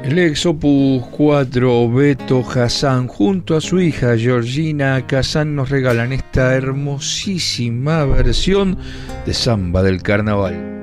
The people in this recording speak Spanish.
El ex Opus 4 Beto Hassan junto a su hija Georgina Kazan nos regalan esta hermosísima versión de Samba del Carnaval.